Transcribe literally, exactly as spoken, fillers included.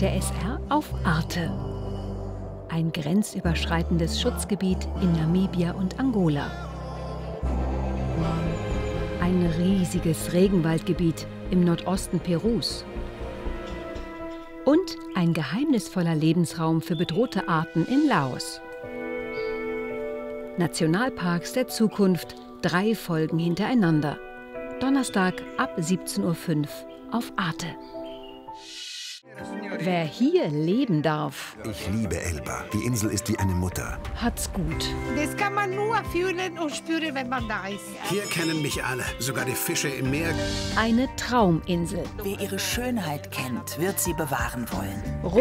Der S R auf Arte. Ein grenzüberschreitendes Schutzgebiet in Namibia und Angola. Ein riesiges Regenwaldgebiet im Nordosten Perus. Und ein geheimnisvoller Lebensraum für bedrohte Arten in Laos. Nationalparks der Zukunft, drei Folgen hintereinander. Donnerstag ab siebzehn Uhr fünf auf Arte. Wer hier leben darf, Ich liebe Elba. Die Insel ist wie eine Mutter. hat's gut. Das kann man nur fühlen und spüren, wenn man da ist. Hier kennen mich alle, sogar die Fische im Meer. Eine Trauminsel. Wer ihre Schönheit kennt, wird sie bewahren wollen.